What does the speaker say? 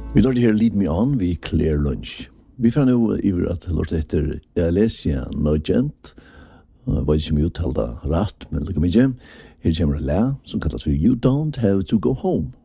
Vi tar det her Lead Me On vid Claire Lunch. Vi får nu iver at lort etter Alessia Nugent. Jeg vet ikke om jeg uttalda rett, men lukka mykje. Her kommer en læ som kallas for You Don't Have to Go Home.